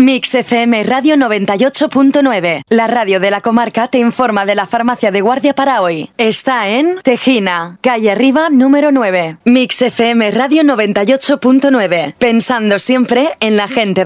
Mix FM Radio 98.9. La radio de la comarca te informa de la farmacia de guardia para hoy. Está en Tejina, calle Arriba, número 9. Mix FM Radio 98.9. Pensando siempre en la gente